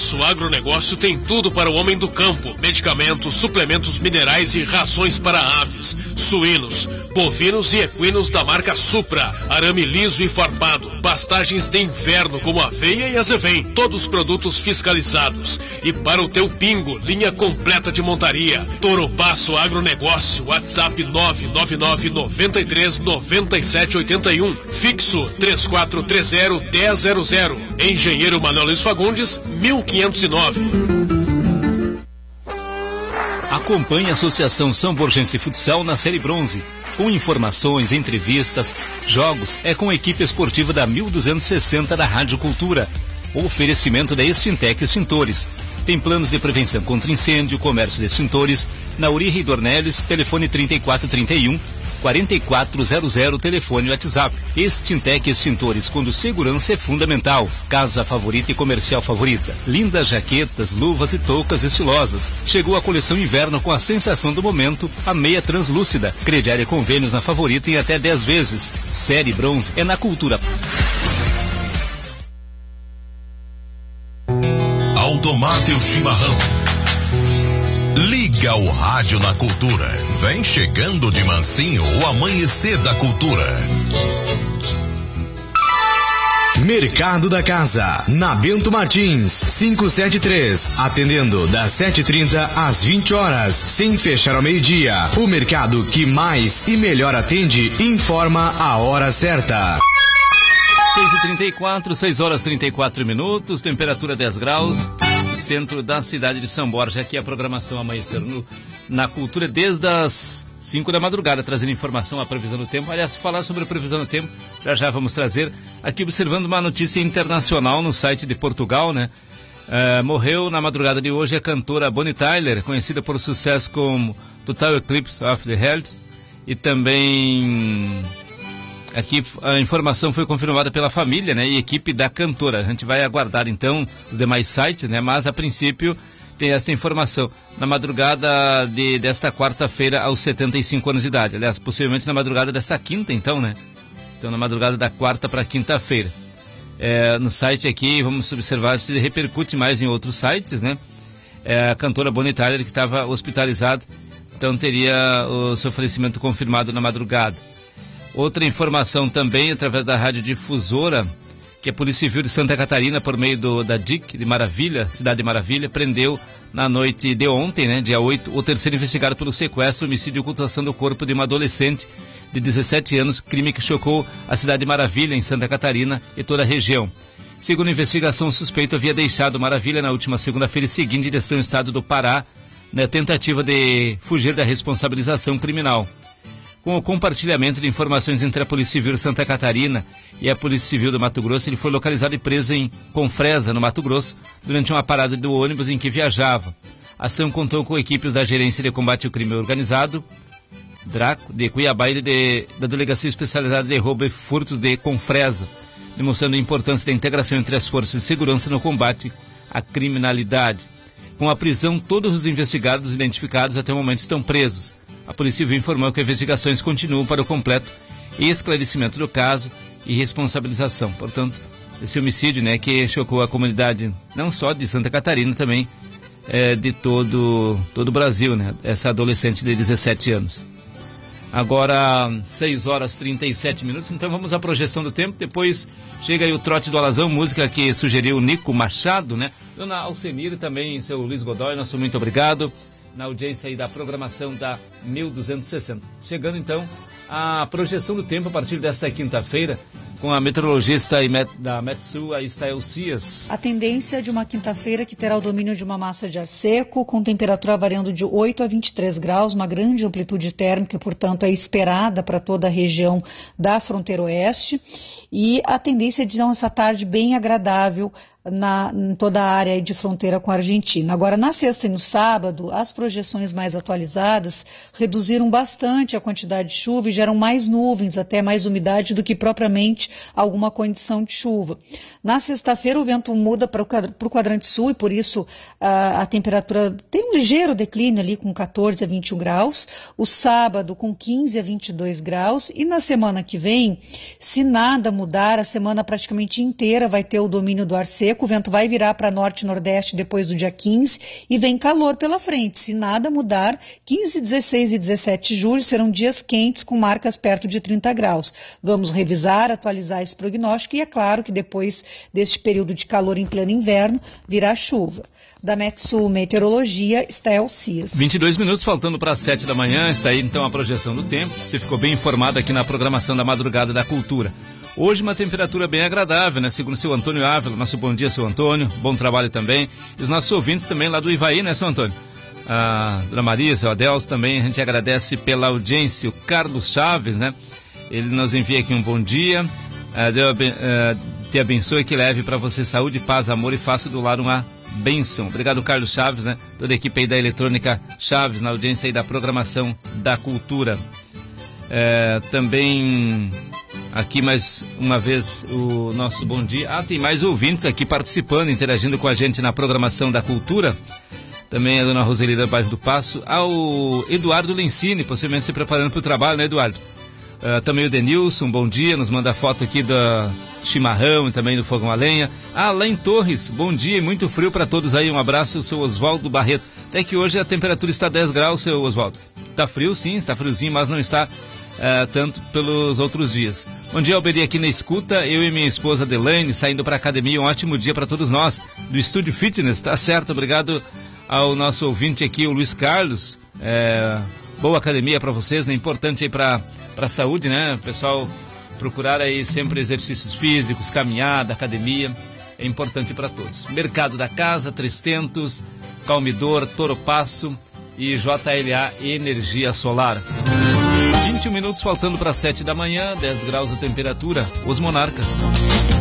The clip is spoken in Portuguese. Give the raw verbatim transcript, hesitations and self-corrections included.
Passo Agronegócio tem tudo para o homem do campo: medicamentos, suplementos minerais e rações para aves, suínos, bovinos e equinos da marca Supra, arame liso e farpado, pastagens de inverno como aveia e azevém, todos produtos fiscalizados. E para o teu pingo, linha completa de montaria. Toro Passo Agronegócio, WhatsApp nove nove nove, nove três, nove sete oito um, fixo três quatro três zero, um zero zero zero. Engenheiro Manuel Luiz Fagundes, mil quinhentos e nove. Acompanhe a Associação São Borgense de Futsal na Série Bronze. Com informações, entrevistas, jogos, é com a equipe esportiva da mil duzentos e sessenta da Rádio Cultura. O oferecimento da Extintec Extintores. Tem planos de prevenção contra incêndio, comércio de extintores, na Uri Dornelles, telefone trinta e quatro trinta e um, quarenta e quatro zero zero, telefone WhatsApp. Extintec Extintores, quando segurança é fundamental. Casa favorita e comercial favorita. Lindas jaquetas, luvas e toucas estilosas. Chegou a coleção inverno com a sensação do momento, a meia translúcida. Crediária convênios na favorita em até dez vezes. Série Bronze é na Cultura. Automate o chimarrão. Liga o rádio na Cultura. Vem chegando de mansinho o amanhecer da Cultura. Mercado da Casa, na Bento Martins, quinhentos e setenta e três, atendendo das sete e trinta às vinte horas, sem fechar ao meio-dia. O mercado que mais e melhor atende informa a hora certa. seis e trinta e quatro, seis horas e trinta e quatro minutos, temperatura dez graus, centro da cidade de São Borja. Aqui a programação Amanhecer no, na Cultura desde as cinco da madrugada, trazendo informação, a previsão do tempo. Aliás, falar sobre a previsão do tempo, já já vamos trazer, aqui observando uma notícia internacional no site de Portugal, né? Uh, morreu na madrugada de hoje a cantora Bonnie Tyler, conhecida por sucesso como Total Eclipse of the Heart, e também... Aqui a informação foi confirmada pela família, né, e equipe da cantora. A gente vai aguardar então os demais sites, né, mas a princípio tem essa informação. Na madrugada de, desta quarta-feira, aos setenta e cinco anos de idade. Aliás, possivelmente na madrugada desta quinta, então, né? Então, na madrugada da quarta para quinta-feira. É, no site aqui, vamos observar se repercute mais em outros sites, né? É, a cantora Bonnie Tyler, que estava hospitalizada, então teria o seu falecimento confirmado na madrugada. Outra informação também, através da rádio difusora, que a Polícia Civil de Santa Catarina, por meio do, da D I C de Maravilha, Cidade de Maravilha, prendeu na noite de ontem, né, dia oito, o terceiro investigado pelo sequestro, homicídio e ocultação do corpo de uma adolescente de dezessete anos, crime que chocou a Cidade de Maravilha, em Santa Catarina, e toda a região. Segundo a investigação, o suspeito havia deixado Maravilha na última segunda-feira e seguindo em direção ao estado do Pará, na tentativa de fugir da responsabilização criminal. Com o compartilhamento de informações entre a Polícia Civil de Santa Catarina e a Polícia Civil do Mato Grosso, ele foi localizado e preso em Confresa, no Mato Grosso, durante uma parada do ônibus em que viajava. A ação contou com equipes da Gerência de Combate ao Crime Organizado, Draco, de Cuiabá, e de, da Delegacia Especializada de Roubo e Furtos de Confresa, demonstrando a importância da integração entre as forças de segurança no combate à criminalidade. Com a prisão, todos os investigados identificados até o momento estão presos. A Polícia Civil informou que as investigações continuam para o completo esclarecimento do caso e responsabilização. Portanto, esse homicídio, né, que chocou a comunidade não só de Santa Catarina, também é, de todo, todo o Brasil, né? Essa adolescente de dezessete anos. Agora, seis horas e trinta e sete minutos, então vamos à projeção do tempo. Depois chega aí o Trote do Alazão, música que sugeriu o Nico Machado, né? Dona Alcemir também, seu Luiz Godoy, nosso muito obrigado na audiência aí da programação da mil duzentos e sessenta. Chegando então a projeção do tempo a partir desta quinta-feira, com a meteorologista da Metsul, a Estael Cias. A tendência de uma quinta-feira que terá o domínio de uma massa de ar seco, com temperatura variando de oito a vinte e três graus, uma grande amplitude térmica, portanto, é esperada para toda a região da fronteira oeste, e a tendência de dar essa tarde bem agradável Na, em toda a área de fronteira com a Argentina. Agora, na sexta e no sábado, as projeções mais atualizadas reduziram bastante a quantidade de chuva e geram mais nuvens, até mais umidade do que propriamente alguma condição de chuva. Na sexta-feira o vento muda para o quadrante sul e por isso a, a temperatura tem um ligeiro declínio ali com catorze a vinte e um graus. O sábado com quinze a vinte e dois graus e na semana que vem, se nada mudar, a semana praticamente inteira vai ter o domínio do ar seco, o vento vai virar para norte e nordeste depois do dia quinze e vem calor pela frente. Se nada mudar, quinze, dezesseis e dezessete de julho serão dias quentes com marcas perto de trinta graus. Vamos revisar, atualizar esse prognóstico e é claro que depois deste período de calor em pleno inverno virá chuva. Da Metsu Meteorologia, Estel Cias. vinte e dois minutos faltando para as sete da manhã, está aí então a projeção do tempo. Você ficou bem informado aqui na programação da Madrugada da Cultura. Hoje uma temperatura bem agradável, né? Segundo o seu Antônio Ávila, nosso bom dia, seu Antônio, bom trabalho também. E os nossos ouvintes também lá do Ivaí, né, seu Antônio? A Dona Maria, seu Adelso também, a gente agradece pela audiência. O Carlos Chaves, né? Ele nos envia aqui um bom dia. Uh, Deus uh, te abençoe, que leve para você saúde, paz, amor e faça do lar uma bênção. Obrigado, Carlos Chaves, né? Toda a equipe aí da Eletrônica Chaves, na audiência aí da programação da Cultura. Uh, também aqui mais uma vez o nosso bom dia. Ah, tem mais ouvintes aqui participando, interagindo com a gente na programação da Cultura. Também a dona Roseli da Bairro do Passo. Ao Eduardo Lencini, possivelmente se preparando para o trabalho, né, Eduardo? Uh, também o Denilson, bom dia, nos manda foto aqui da chimarrão e também do fogão a lenha. Ah, lá em Torres, bom dia e muito frio para todos aí, um abraço, o seu Oswaldo Barreto. Até que hoje a temperatura está dez graus, seu Oswaldo. Está frio sim, está friozinho, mas não está uh, tanto pelos outros dias. Bom dia, Alberi, aqui na escuta, eu e minha esposa Delaine saindo para a academia, um ótimo dia para todos nós, do Estúdio Fitness, tá certo, obrigado ao nosso ouvinte aqui, o Luiz Carlos. É, boa academia para vocês, né? Importante aí para para a saúde, né? O pessoal procurar aí sempre exercícios físicos, caminhada, academia, é importante para todos. Mercado da Casa, Três Tentos, Calmidor, Toro Passo e J L A Energia Solar. vinte e um minutos faltando para sete da manhã, dez graus a temperatura, os Monarcas.